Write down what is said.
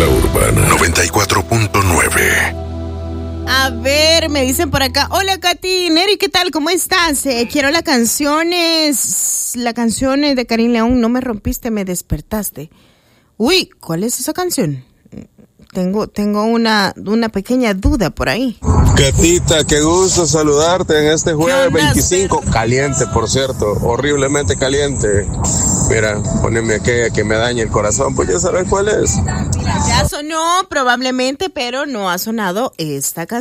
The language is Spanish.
La Urbana 94.9. A ver, me dicen por acá. Hola, Katy. Neri, ¿qué tal? ¿Cómo estás? Quiero la canción de Karim León. No me rompiste, me despertaste. Uy, ¿cuál es esa canción? Tengo una pequeña duda por ahí. Catita, qué gusto saludarte en este jueves 25. Caliente, por cierto, horriblemente caliente. Mira, poneme aquella que me daña el corazón, pues ya sabes cuál es. Mira, ya sonó probablemente, pero no ha sonado esta canción.